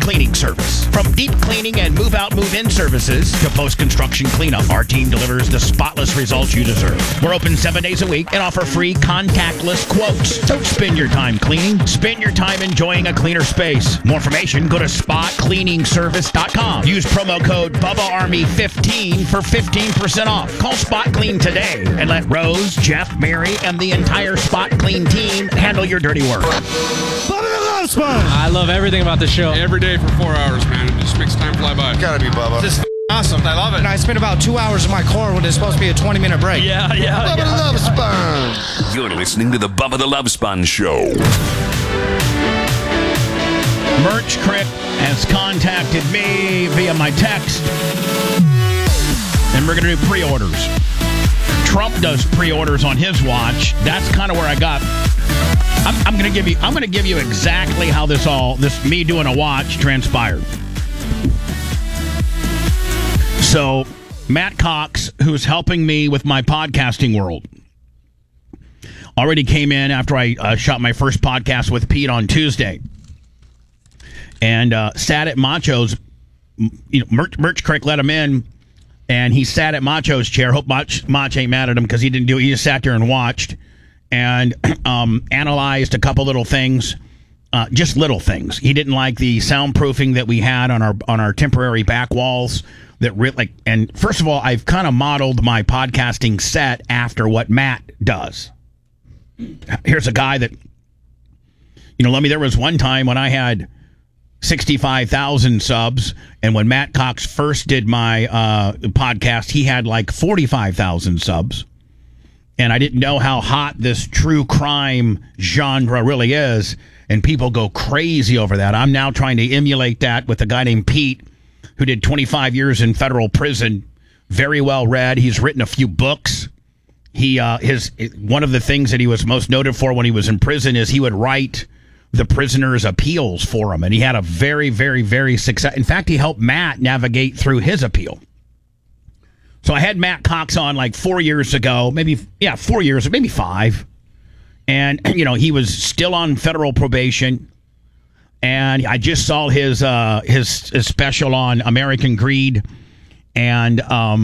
cleaning service. From deep cleaning and move-out, move-in services to post-construction cleanup, our team delivers the spotless results you deserve. We're open 7 days a week and offer free contactless quotes. Don't spend your time cleaning. Spend your time enjoying a cleaner space. More information, go to spotcleaningservice.com. Use promo code BubbaArmy15 for 15% off. Call Spot Clean today and let Rose, Jeff, Mary, and the entire Spot Clean team handle your dirty work. Bubba the Love Sponge! I love everything about the show. Every day for 4 hours, man. It just makes time fly by. Gotta be Bubba. This is awesome. I love it. And I spent about 2 hours in my car when it's supposed to be a 20-minute break. Yeah. Bubba the Love Sponge. You're listening to the Bubba the Love Sponge Show. Merch Crick has contacted me via my text, and we're going to do pre-orders. Trump does pre-orders on his watch. That's kind of where I got. I'm going to give you exactly how this me doing a watch transpired. So, Matt Cox, who's helping me with my podcasting world, already came in after I shot my first podcast with Pete on Tuesday, and sat at Macho's. Merch Crick let him in, and he sat at Macho's chair. Hope Mach ain't mad at him because he didn't do it. He just sat there and watched and analyzed a couple little things, just little things. He didn't like the soundproofing that we had on our temporary back walls. And first of all, I've kind of modeled my podcasting set after what Matt does. Here's a guy that, let me. There was one time when I had 65,000 subs, and when Matt Cox first did my podcast, he had like 45,000 subs. And I didn't know how hot this true crime genre really is, and people go crazy over that. I'm now trying to emulate that with a guy named Pete, who did 25 years in federal prison, very well read. He's written a few books. One of the things that he was most noted for when he was in prison is he would write the prisoners' appeals for him, and he had a very, very, very success. In fact, he helped Matt navigate through his appeal. So I had Matt Cox on like 4 years ago, 4 years, maybe 5. And, he was still on federal probation. And I just saw his special on American Greed. And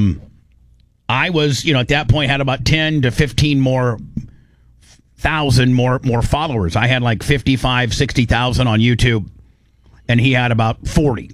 I was, at that point had about 10 to 15 more thousand more followers. I had like 55, 60,000 on YouTube. And he had about 40.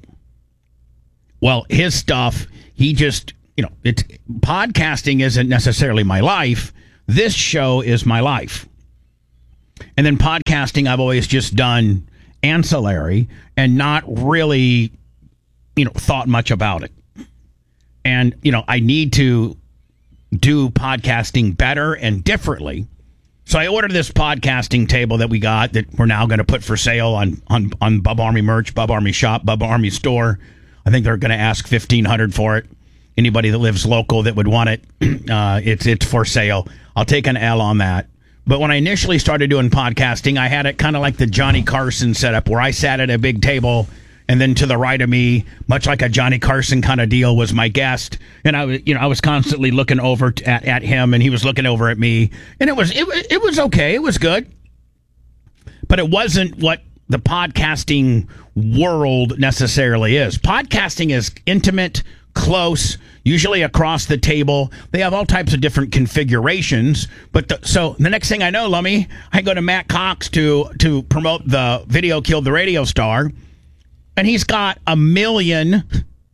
Well, his stuff, he just... podcasting isn't necessarily my life. This show is my life. And then podcasting, I've always just done ancillary and not really, thought much about it. And, I need to do podcasting better and differently. So I ordered this podcasting table that we got that we're now going to put for sale on Bubba Army merch, Bubba Army shop, Bubba Army store. I think they're going to ask $1,500 for it. Anybody that lives local that would want it, it's for sale. I'll take an L on that. But when I initially started doing podcasting, I had it kind of like the Johnny Carson setup, where I sat at a big table, and then to the right of me, much like a Johnny Carson kind of deal, was my guest, and I was constantly looking over at him, and he was looking over at me, and it was okay, it was good, but it wasn't what the podcasting world necessarily is. Podcasting is intimate, close, usually across the table. They have all types of different configurations. But so the next thing I know, Lummy, I go to Matt Cox to promote the Video Killed the Radio Star, and he's got a million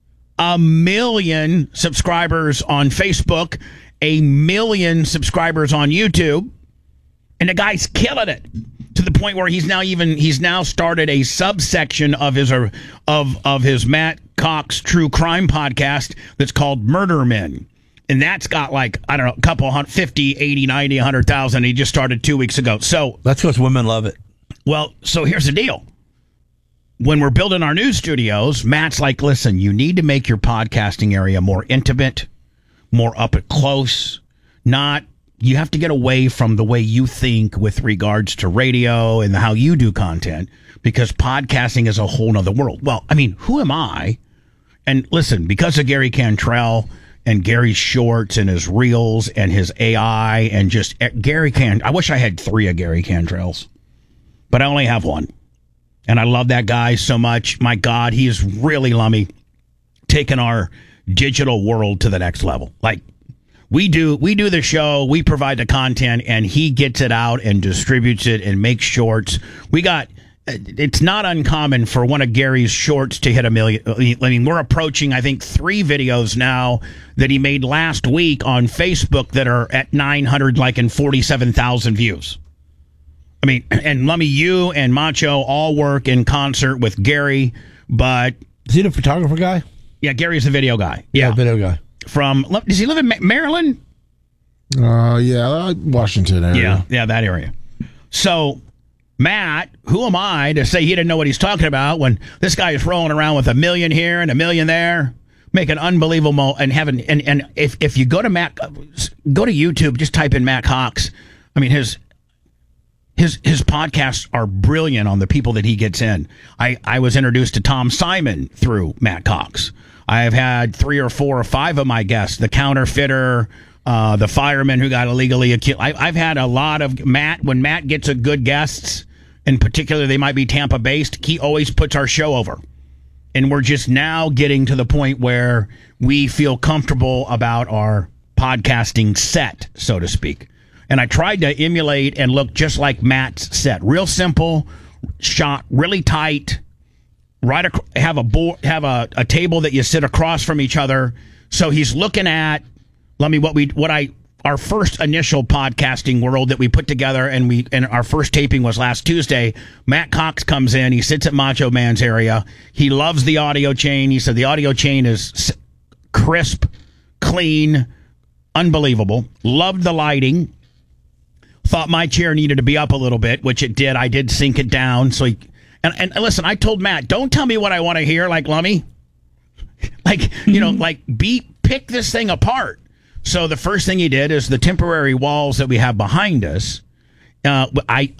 subscribers on Facebook, 1 million subscribers on YouTube, and the guy's killing it. To the point where he's now started a subsection of his Matt Cox True Crime podcast that's called Murder Men. And that's got like, I don't know, a couple 50, 80, 90, 100,000. He just started 2 weeks ago. So that's because women love it. Well, so here's the deal. When we're building our new studios, Matt's like, listen, you need to make your podcasting area more intimate, more up close, you have to get away from the way you think with regards to radio and how you do content, because podcasting is a whole nother world. Well, I mean, who am I? And listen, because of Gary Cantrell and Gary's shorts and his reels and his AI and just I wish I had 3 of Gary Cantrell's, but I only have 1. And I love that guy so much. My God, he is really, Lummy, taking our digital world to the next level. Like, we do the show, we provide the content, and he gets it out and distributes it and makes shorts. It's not uncommon for one of Gary's shorts to hit 1 million. I mean, we're approaching, I think, 3 videos now that he made last week on Facebook that are at 947,000 views. I mean, and Lummy, you and Macho all work in concert with Gary, but... Is he the photographer guy? Yeah, Gary's the video guy. Yeah, video guy. Does he live in Maryland? Yeah, Washington area. Yeah, that area. So, Matt, who am I to say he didn't know what he's talking about when this guy is rolling around with 1 million here and 1 million there, making unbelievable and having and if you go to YouTube, just type in Matt Cox. I mean, his podcasts are brilliant on the people that he gets in. I was introduced to Tom Simon through Matt Cox. I've had 3 or 4 or 5 of my guests, the counterfeiter, the fireman who got illegally accused. I've had a lot of Matt. When Matt gets a good guests, in particular, they might be Tampa-based, he always puts our show over. And we're just now getting to the point where we feel comfortable about our podcasting set, so to speak. And I tried to emulate and look just like Matt's set. Real simple, shot really tight. Have a table that you sit across from each other. So he's looking at our first initial podcasting world that we put together, and our first taping was last Tuesday. Matt Cox comes in. He sits at Macho Man's area. He loves the audio chain. He said the audio chain is crisp, clean, unbelievable. Loved the lighting. Thought my chair needed to be up a little bit, which it did. I did sink it down. So and listen, I told Matt, don't tell me what I want to hear, like Lummy. Pick this thing apart. So the first thing he did is the temporary walls that we have behind us. I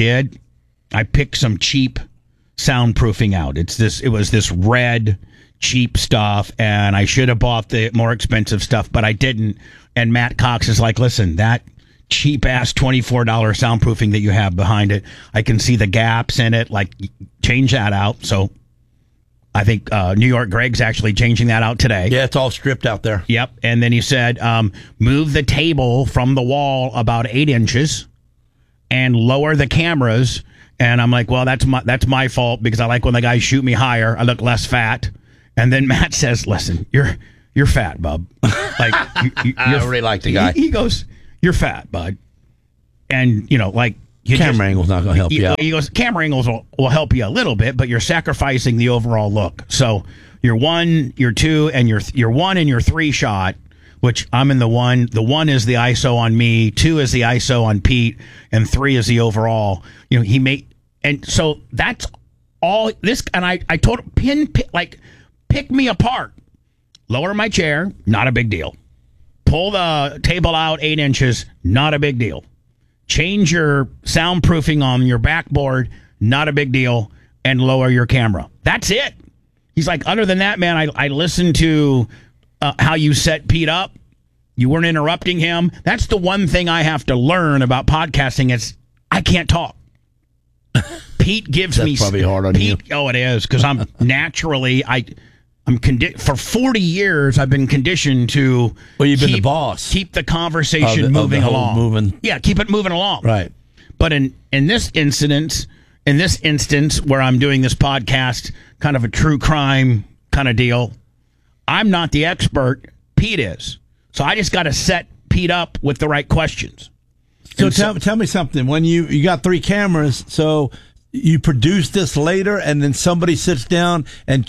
picked some cheap soundproofing out. It was this red cheap stuff, and I should have bought the more expensive stuff, but I didn't. And Matt Cox is like, listen, that cheap ass $24 soundproofing that you have behind it, I can see the gaps in it. Like, change that out. So I think New York Greg's actually changing that out today. Yeah, it's all stripped out there. Yep. And then he said, move the table from the wall about 8 inches and lower the cameras. And I'm like, well, that's my fault, because I like when the guys shoot me higher. I look less fat. And then Matt says, listen, you're fat, bub. Like, I really like the guy. He goes, you're fat, bud. And, camera angle's not going to help you out. He goes, camera angles will help you a little bit, but you're sacrificing the overall look. So your 1, your 2, and your 1 and your 3 shot, which I'm in the 1. The 1 is the ISO on me, 2 is the ISO on Pete, and 3 is the overall. And so that's all this. And I told him, pick me apart. Lower my chair, not a big deal. Pull the table out 8 inches, not a big deal. Change your soundproofing on your backboard, not a big deal. And lower your camera. That's it. He's like, other than that, man, I listened to how you set Pete up. You weren't interrupting him. That's the one thing I have to learn about podcasting is I can't talk. Pete gives me... That's probably hard on you. Oh, it is, because I'm naturally... for 40 years, I've been conditioned to... Well, you've been the boss. Keep the conversation moving along. Yeah, keep it moving along. Right. But in this instance where I'm doing this podcast, kind of a true crime kind of deal, I'm not the expert. Pete is. So I just got to set Pete up with the right questions. So tell me something. When you got 3 cameras, so you produce this later, and then somebody sits down and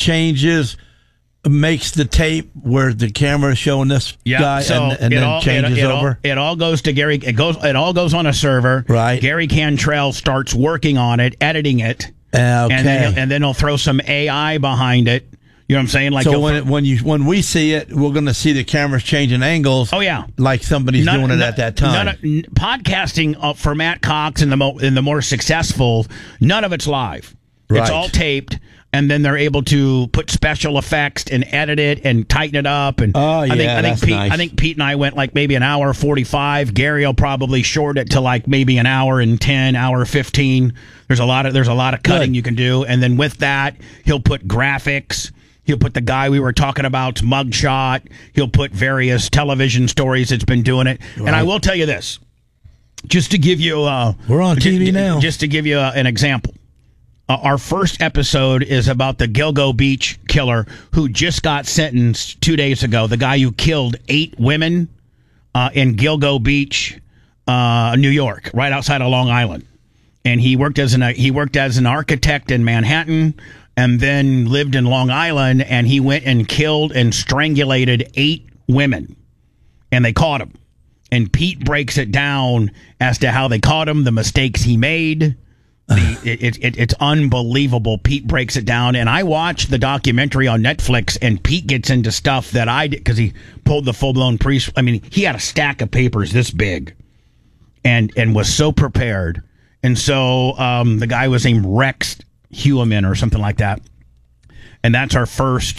makes the tape where the camera is showing this guy, and then changes over. It all goes to Gary. It all goes on a server. Right. Gary Cantrell starts working on it, editing it, and then he'll throw some AI behind it. You know what I'm saying? Like, so when we see it, we're going to see the cameras changing angles. Oh yeah, like somebody's doing it at that time. Podcasting for Matt Cox and the more successful, none of it's live. Right. It's all taped. and then they're able to put special effects and edit it and tighten it up. And I think Pete and I went like maybe an hour 45. Gary will probably short it to like maybe an hour and 10, hour 15. There's a lot of cutting you can do, and then with that, he'll put graphics. He'll put the guy we were talking about's mugshot. He'll put various television stories that's been doing it. Right. And I will tell you this, just to give you we're on TV now. Just to give you an example. Our first episode is about the Gilgo Beach killer who just got sentenced 2 days ago. The guy who killed 8 women in Gilgo Beach, New York, right outside of Long Island. And he worked as an architect in Manhattan, and then lived in Long Island. And he went and killed and strangulated 8 women, and they caught him. And Pete breaks it down as to how they caught him, the mistakes he made. It's unbelievable. Pete breaks it down, and I watched the documentary on Netflix, and Pete gets into stuff that I did because he pulled the full-blown priest. I mean, he had a stack of papers this big, and was so prepared. And so the guy was named Rex Heumann or something like that, and that's our first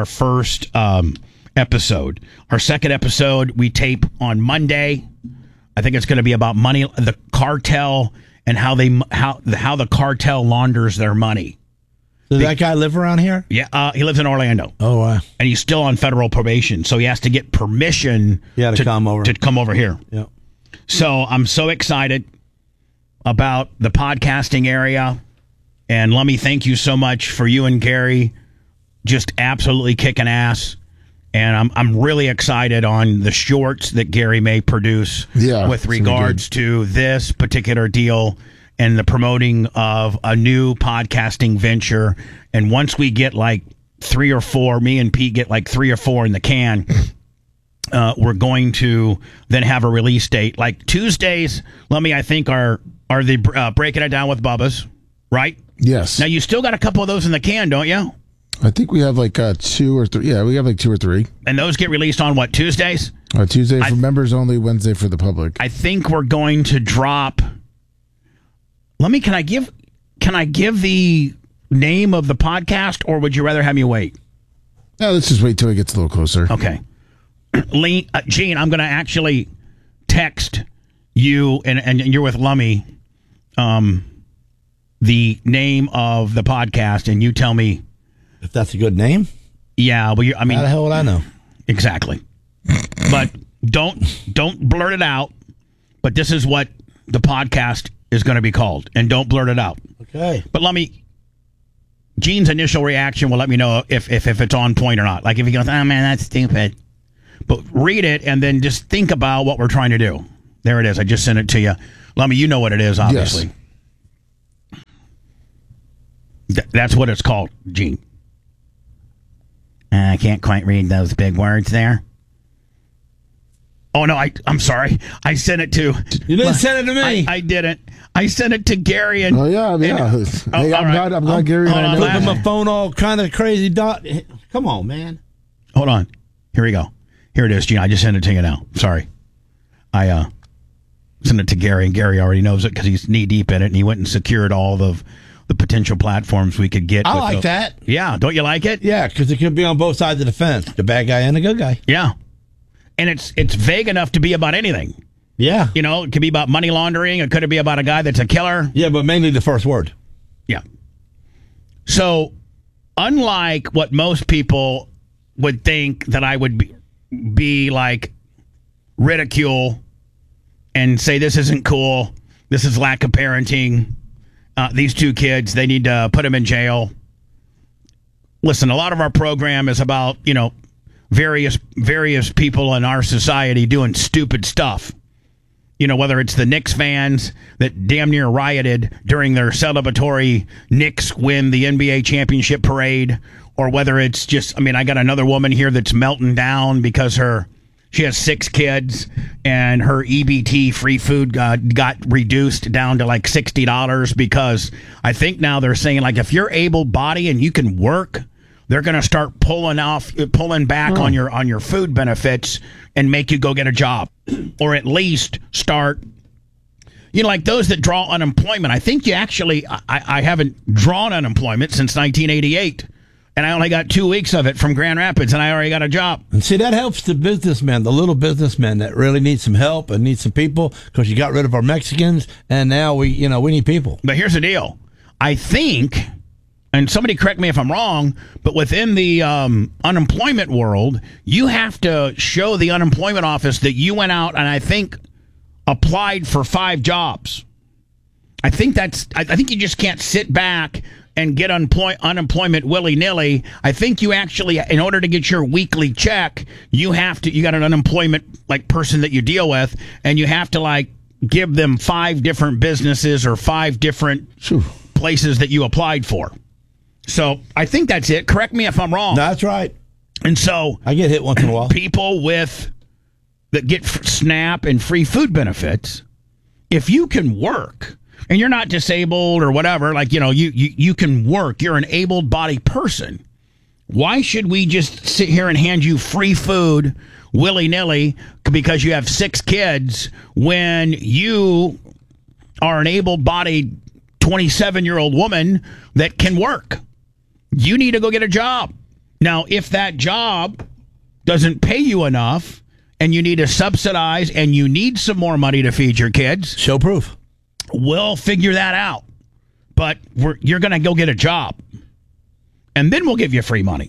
episode. Our second episode we tape on Monday. I think it's going to be about money, the cartel, and how the cartel launders their money. Does that guy live around here? Yeah, he lives in Orlando. Oh, wow. And he's still on federal probation, so he has to get permission to come over here. Yeah. So I'm so excited about the podcasting area. And let me thank you so much for you and Gary just absolutely kicking ass. And I'm really excited on the shorts that Gary may produce with regards to this particular deal and the promoting of a new podcasting venture. And once we get like 3 or 4, me and Pete get like 3 or 4 in the can, we're going to then have a release date. Like Tuesdays, I think are the Breaking It Down with Bubba's, right? Yes. Now, you still got a couple of those in the can, don't you? I think we have like 2 or 3. Yeah, we have like 2 or 3. And those get released on what, Tuesdays? Tuesday for members only, Wednesday for the public. I think we're going to drop. Can I give the name of the podcast, or would you rather have me wait? No, let's just wait till it gets a little closer. Okay. Gene, I'm going to actually text you, and you're with Lummy, the name of the podcast, and you tell me if that's a good name. Yeah, well, how the hell would I know? Exactly. But don't blurt it out. But this is what the podcast is going to be called, and don't blurt it out. Okay. But Gene's initial reaction will let me know if it's on point or not. Like if he goes, "Oh man, that's stupid," but read it and then just think about what we're trying to do. There it is. I just sent it to you. Lummy, you know what it is, obviously. Yes. That's what it's called, Gene. I can't quite read those big words there. Oh, no, I'm sorry. I sent it to... You didn't send it to me. I didn't. I sent it to Gary. And, oh, yeah. Hey, I'm glad Gary and I know. Putting my phone all kind of crazy. Come on, man. Hold on. Here we go. Here it is, Gene. I just sent it to you now. Sorry. I sent it to Gary, and Gary already knows it because he's knee-deep in it, and he went and secured all of the potential platforms we could get. I like that. Yeah. Don't you like it? Yeah, because it could be on both sides of the fence. The bad guy and the good guy. Yeah. And it's vague enough to be about anything. Yeah. You know, it could be about money laundering. It could be about a guy that's a killer. Yeah, but mainly the first word. Yeah. So, unlike what most people would think that I would be like ridicule and say this isn't cool, this is lack of parenting, these 2 kids, they need to put them in jail. Listen, a lot of our program is about, various people in our society doing stupid stuff. Whether it's the Knicks fans that damn near rioted during their celebratory Knicks win the NBA championship parade, or whether it's just, I got another woman here that's melting down because she has 6 kids and her EBT free food got reduced down to like $60 because I think now they're saying like if you're able-bodied and you can work, they're going to start pulling back on your food benefits and make you go get a job, or at least start, like those that draw unemployment. I think you actually, I haven't drawn unemployment since 1988. And I only got 2 weeks of it from Grand Rapids, and I already got a job. And see, that helps the businessmen, the little businessmen that really need some help and need some people, because you got rid of our Mexicans, and now we need people. But here's the deal. I think, and somebody correct me if I'm wrong, but within the unemployment world, you have to show the unemployment office that you went out and I think applied for 5 jobs. I think you just can't sit back and get unemployment willy-nilly. I think you actually, in order to get your weekly check, you got an unemployment person that you deal with, and you have to give them 5 different businesses or 5 different places that you applied for. So I think that's it. Correct me if I'm wrong. No, that's right. And so I get hit once in a while. People that get SNAP and free food benefits, if you can work, and you're not disabled or whatever, you can work, you're an able-bodied person, why should we just sit here and hand you free food willy-nilly because you have 6 kids when you are an able-bodied 27-year-old woman that can work? You need to go get a job. Now, if that job doesn't pay you enough and you need to subsidize and you need some more money to feed your kids, show proof. We'll figure that out. But you're going to go get a job. And then we'll give you free money.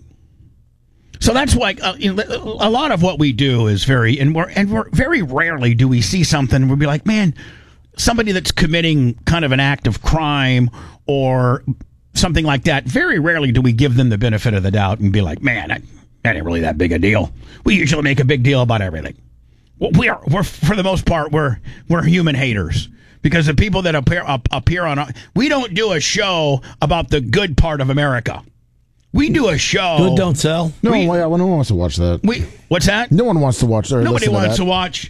So that's why a lot of what we do is we're very rarely do we see something and we'll be like, man, somebody that's committing kind of an act of crime or something like that, very rarely do we give them the benefit of the doubt and be like, man, that ain't really that big a deal. We usually make a big deal about everything. We're for the most part, we're human haters. Because the people that appear on, we don't do a show about the good part of America. We do a show. Good don't sell. No one wants to watch that. What's that? No one wants to watch that. Nobody wants to watch,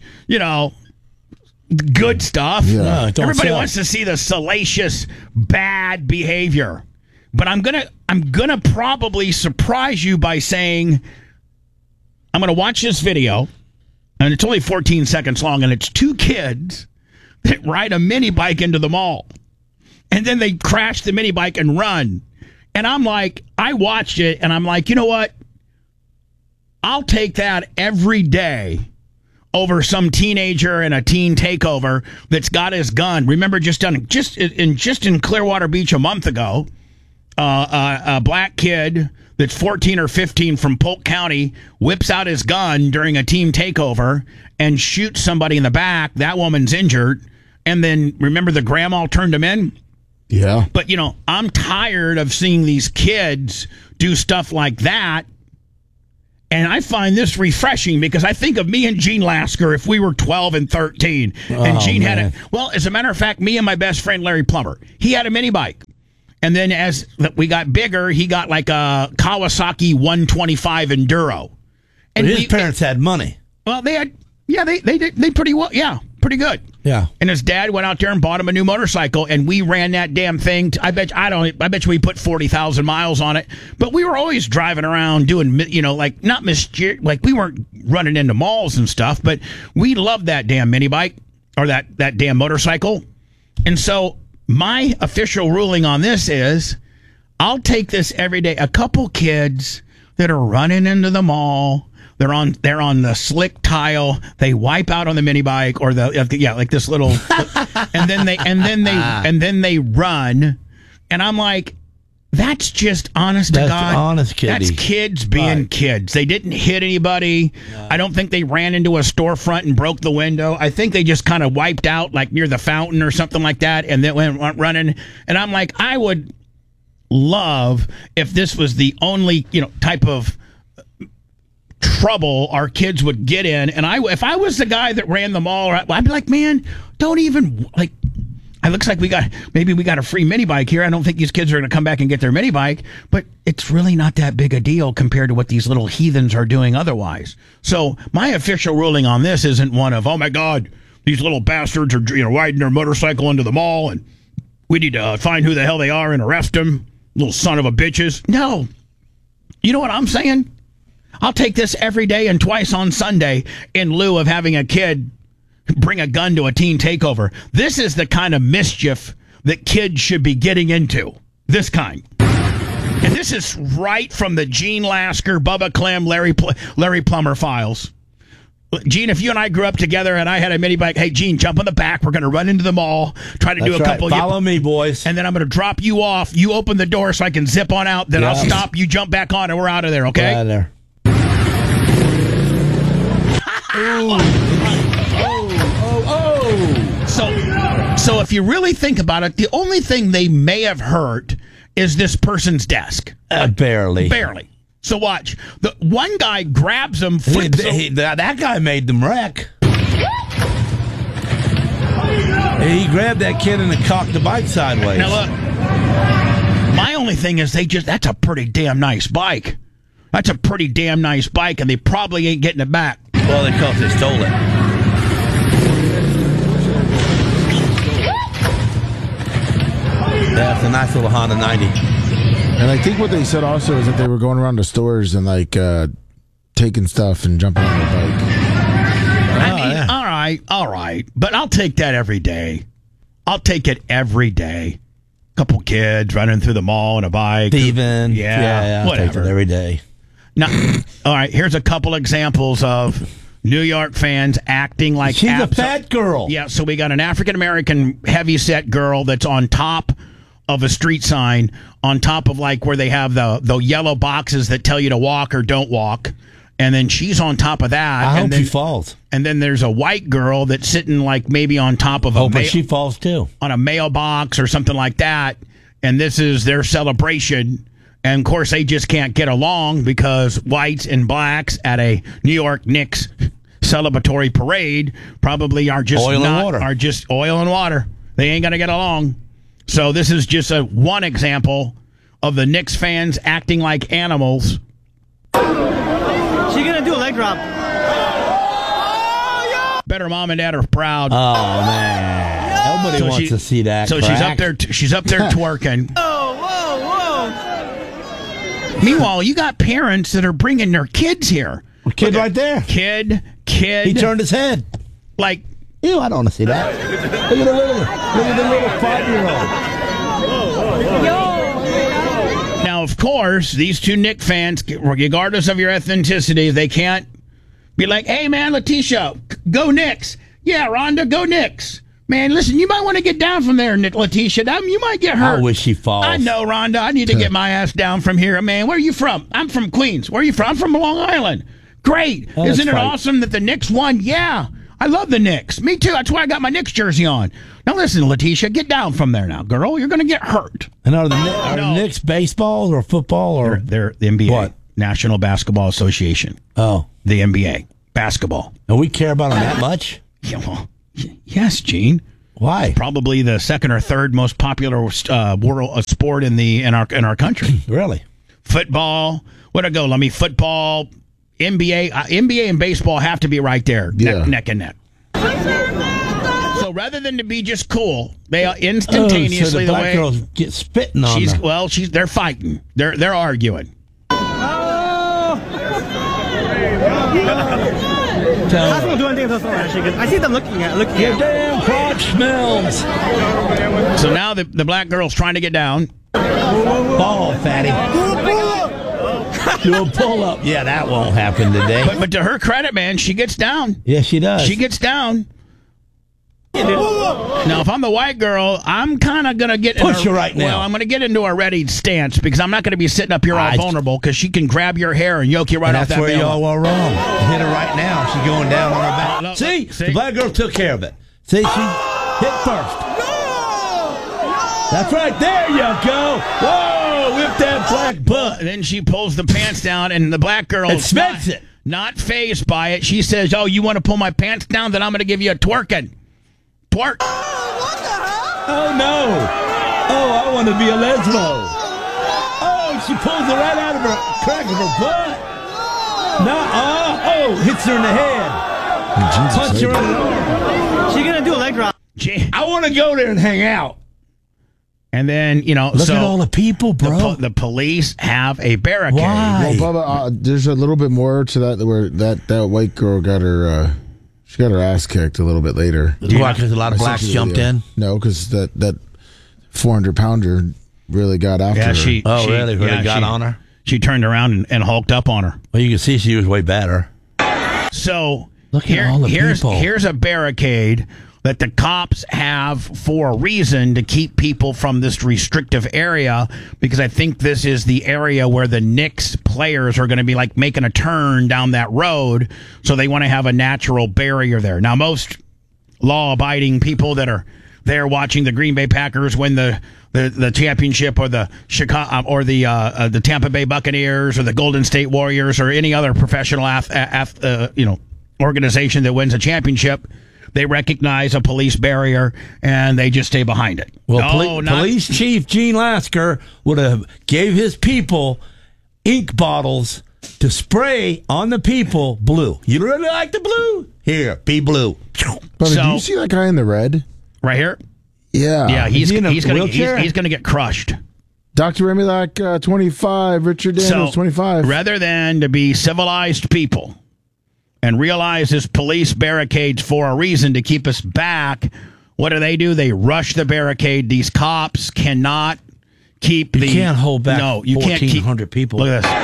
good stuff. Yeah. Everybody wants to see the salacious, bad behavior. But I'm gonna probably surprise you by saying I'm gonna watch this video, and it's only 14 seconds long, and it's 2 kids that ride a mini bike into the mall. And then they crash the mini bike and run. And I'm like, I watched it and I'm like, you know what? I'll take that every day over some teenager in a teen takeover that's got his gun. Remember just in Clearwater Beach a month ago, a black kid that's 14 or 15 from Polk County whips out his gun during a team takeover and shoots somebody in the back. That woman's injured. And then, remember, the grandma turned him in? Yeah. But, I'm tired of seeing these kids do stuff like that. And I find this refreshing because I think of me and Gene Lasker if we were 12 and 13. And Gene had as a matter of fact, me and my best friend, Larry Plummer, he had a mini bike. And then as we got bigger, he got like a Kawasaki 125 Enduro. And his parents had money. Well, they had, they did pretty well. Yeah, pretty good. Yeah. And his dad went out there and bought him a new motorcycle, and we ran that damn thing. I bet you we put 40,000 miles on it. But we were always driving around doing, not mischief, we weren't running into malls and stuff, but we loved that damn mini bike or that damn motorcycle. And so my official ruling on this is I'll take this every day. A couple kids that are running into the mall, they're on the slick tile. They wipe out on the mini bike or like this little, and then they run, and I'm like, that's just honest to God. Honest kiddie. That's kids being kids. They didn't hit anybody. No. I don't think they ran into a storefront and broke the window. I think they just kind of wiped out near the fountain or something like that, and then went running. And I'm like, I would love if this was the only type of trouble our kids would get in, and if I was the guy that ran the mall, I'd be like, man, don't even it looks like we got a free mini bike here. I don't think these kids are going to come back and get their mini bike, but it's really not that big a deal compared to what these little heathens are doing otherwise. So my official ruling on this isn't one of, oh my God, these little bastards are riding their motorcycle into the mall and we need to find who the hell they are and arrest them, little son of a bitches. No, you know what I'm saying? I'll take this every day and twice on Sunday in lieu of having a kid bring a gun to a teen takeover. This is the kind of mischief that kids should be getting into. This kind. And this is right from the Gene Lasker, Bubba Clem, Larry Plummer files. Gene, if you and I grew up together and I had a mini bike, hey, Gene, jump on the back. We're going to run into the mall, try to do a couple. Follow me, boys. And then I'm going to drop you off. You open the door so I can zip on out. Then I'll stop. You jump back on and we're out of there, okay? Out of there. So if you really think about it, the only thing they may have hurt is this person's desk. Barely. So watch. The one guy grabs him, flips him. That guy made them wreck. He grabbed that kid and cocked the bike sideways. Now look, my only thing is that's a pretty damn nice bike. That's a pretty damn nice bike, and they probably ain't getting it back. Well, because they stole it. That's a nice little Honda 90. And I think what they said also is that they were going around the stores and like taking stuff and jumping on their bike. All right. But I'll take that every day. I'll take it every day. Couple kids running through the mall on a bike. Steven. Yeah, whatever. Take it every day. Now, all right, here's a couple examples of New York fans acting like... She's a fat girl. Yeah, so we got an African-American heavy-set girl that's on top of a street sign, on top of like where they have the yellow boxes that tell you to walk or don't walk. And then she's on top of that. I hope she falls. And then there's a white girl that's sitting like maybe on top of but she falls too. On a mailbox or something like that. And this is their celebration. And of course, they just can't get along because whites and blacks at a New York Knicks celebratory parade probably are just oil and water. They ain't gonna get along. So this is just one example of the Knicks fans acting like animals. She's gonna do a leg drop. Better mom and dad are proud. Oh man, nobody wants to see that. So crack. she's up there twerking. Whoa! Meanwhile, you got parents that are bringing their kids here. Kid right there. Kid. He turned his head. Like, ew, I don't want to see that. Look at the little 5-year-old. Now, of course, these two Knick fans, regardless of your ethnicity, they can't be like, hey, man, Letitia, go Knicks. Yeah, Rhonda, go Knicks. Man, listen, you might want to get down from there, Letitia. You might get hurt. I wish she falls. I know, Rhonda. I need to get my ass down from here. Man, where are you from? I'm from Queens. Where are you from? I'm from Long Island. Great. Isn't it awesome that the Knicks won? Yeah. I love the Knicks. Me too. That's why I got my Knicks jersey on. Now listen, Letitia, get down from there now, girl. You're going to get hurt. And are the Knicks baseball or football or they're the NBA, what? National Basketball Association. Oh, the NBA basketball. And we care about them that much? Yeah, well, yes, Gene. Why? Probably the second or third most popular world sport in our country. Really? Football. Where'd I go? Let me football. NBA and baseball have to be right there, neck and neck. So rather than to be just cool, they are instantaneously so the black girls get spitting on them. Well, they're fighting. They're arguing. I see them looking at. Your damn crotch smells. So now the black girl's trying to get down. Ball, fatty. Do a pull-up. Yeah, that won't happen today. But to her credit, man, she gets down. Yeah, she does. She gets down. Now, if I'm the white girl, I'm kind of going to get... Push her right now. Well, I'm going to get into a ready stance because I'm not going to be sitting up here all vulnerable because she can grab your hair and yoke you right off that That's where y'all were wrong. Hit her right now. She's going down on her back. Look, see? The black girl took care of it. See, she hit first. That's right. There you go. Whoa, whip that black butt. Then she pulls the pants down, and the black girl not fazed by it. She says, oh, you want to pull my pants down? Then I'm going to give you a twerking. Twerk. Oh, no. Oh, I want to be a lesbo. Oh, she pulls it right out of her crack of her butt. Oh, hits her in the head. Punch her in the arm. She's going to do a leg drop. I want to go there and hang out. And then, look at all the people, bro. The police have a barricade. Why? Well, Bubba, there's a little bit more to that where that white girl got her She got her ass kicked a little bit later. Why? Because a lot of I blacks sent you the jumped video. in? No, because that 400-pounder really got after her. She Really got on her? She turned around and hulked up on her. Well, you can see she was way better. So Look at all the people. Here's a barricade that the cops have for a reason to keep people from this restrictive area, because I think this is the area where the Knicks players are going to be like making a turn down that road, so they want to have a natural barrier there. Now, most law-abiding people that are there watching the Green Bay Packers win the championship, or the Chicago or the Tampa Bay Buccaneers or the Golden State Warriors or any other professional organization that wins a championship, they recognize a police barrier and they just stay behind it. Well, Police Chief Gene Lasker would have gave his people ink bottles to spray on the people blue. You really like the blue? Here, be blue. But So- do you see that guy in the red? right here. Yeah. Yeah, Is he in a wheelchair? he's going to get crushed. Dr. Remilak, 25. Richard Daniels, 25. Rather than to be civilized people and realize this police barricade's for a reason to keep us back, what do? They rush the barricade. These cops cannot keep You can't hold back No, you can't keep 1,400 people. Look at this.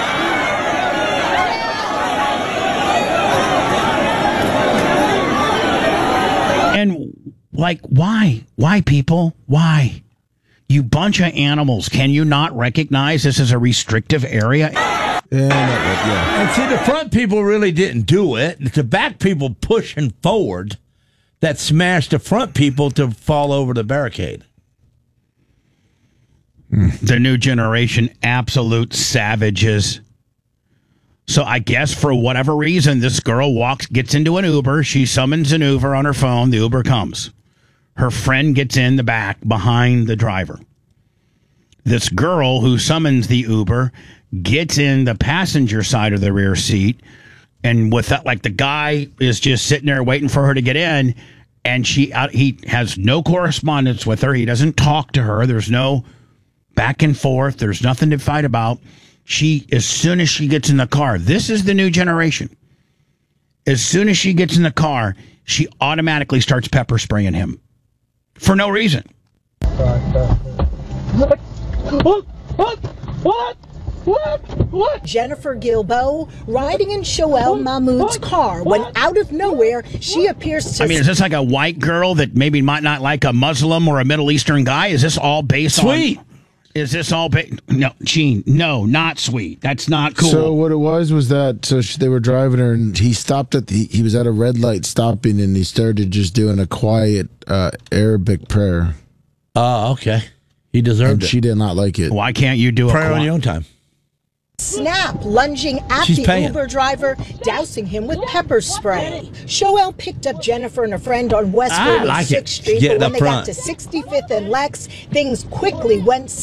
And, like, why? Why, people? Why? You bunch of animals. Can you not recognize this is a restrictive area? Yeah. And see, the front people really didn't do it. It's the back people pushing forward that smashed the front people to fall over the barricade. The new generation, absolute savages. So I guess for whatever reason, this girl gets into an Uber. She summons an Uber on her phone. The Uber comes. Her friend gets in the back behind the driver. This girl who summons the Uber gets in the passenger side of the rear seat. And with that, like, the guy is just sitting there waiting for her to get in. And he has no correspondence with her. He doesn't talk to her. There's no back and forth. There's nothing to fight about. As soon as she gets in the car, this is the new generation. As soon as she gets in the car, she automatically starts pepper spraying him for no reason. What? Jennifer Gilbo riding in Shoel Mahmoud's car when out of nowhere she appears to... I mean, is this like a white girl that maybe might not like a Muslim or a Middle Eastern guy? Is this all based Sweet. on... Is this all based... No, Gene, no, not sweet. That's not cool. So what it was that they were driving her, and he stopped he was at a red light stopping, and he started just doing a quiet Arabic prayer. Oh, okay. He deserved And it. she did not like it. Why can't you do Prayer a... on your own time. Snap, lunging at She's the paying. Uber driver, dousing him with pepper spray. Shoel picked up Jennifer and a friend on Westwood and like 6th it. Street, Get but it when up they front. got to 65th and Lex, things quickly went